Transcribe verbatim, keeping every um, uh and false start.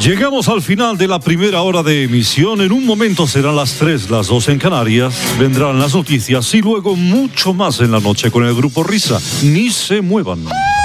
Llegamos al final de la primera hora de emisión. En un momento serán las tres, las dos en Canarias. Vendrán las noticias y luego mucho más en la noche con el Grupo Risa. Ni se muevan.